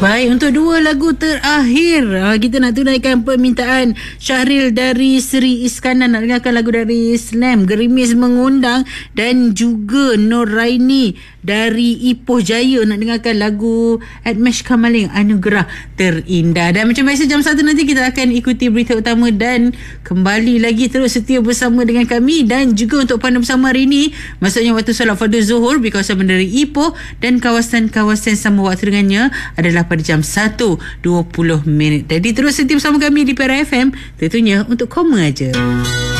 Baik, untuk dua lagu terakhir kita nak tunaikan permintaan Syahril dari Seri Iskandar nak dengarkan lagu dari Slam, Gerimis Mengundang, dan juga Noraini dari Ipoh Jaya nak dengarkan lagu Admesh Kamaling, Anugerah Terindah. Dan macam biasa jam 1 nanti kita akan ikuti berita utama dan kembali lagi terus setia bersama dengan kami. Dan juga untuk Pandu Bersama hari ini, maksudnya waktu solat fardu Zuhur di kawasan Bandar Ipoh dan kawasan-kawasan sama waktu dengannya adalah pada jam 1.20. Jadi terus setia bersama kami di Perak FM, tentunya untuk koma aja.